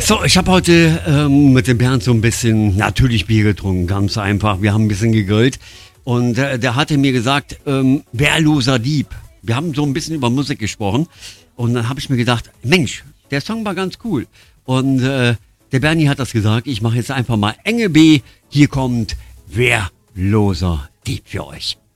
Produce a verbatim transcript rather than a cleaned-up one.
So, ich habe heute ähm, mit dem Bernd so ein bisschen natürlich Bier getrunken, ganz einfach. Wir haben ein bisschen gegrillt und äh, der hatte mir gesagt, ähm, Wehrloser Dieb. Wir haben so ein bisschen über Musik gesprochen und dann habe ich mir gedacht, Mensch, der Song war ganz cool. Und äh, der Bernie hat das gesagt, ich mache jetzt einfach mal Enge B. Hier kommt Wehrloser Dieb für euch.